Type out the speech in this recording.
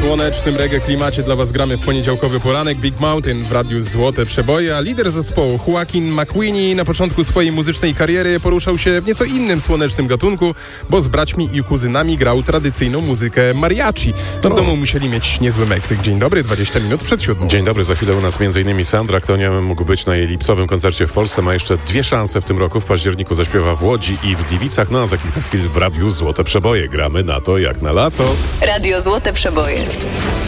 słonecznym reggae klimacie dla Was gramy w poniedziałkowy poranek. Big Mountain w radiu Złote Przeboje, a lider zespołu Joaquin McQueenie na początku swojej muzycznej kariery poruszał się w nieco innym słonecznym gatunku, bo z braćmi i kuzynami grał tradycyjną muzykę mariachi. No w domu musieli mieć niezły Meksyk. Dzień dobry, 20 minut przed 7. Dzień dobry, za chwilę u nas m.in. Sandra Ktonia mógł być na jej lipcowym koncercie w Polsce. Ma jeszcze 2 szanse w tym roku. W październiku zaśpiewa w Łodzi i w Gliwicach. No a za kilka chwil w radiu Złote Przeboje. Gramy na to jak na lato. Radio Złote Przeboje.